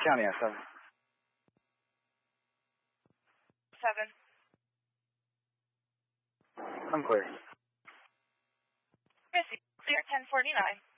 County at 7. 7. I'm clear. Missy, clear 1049.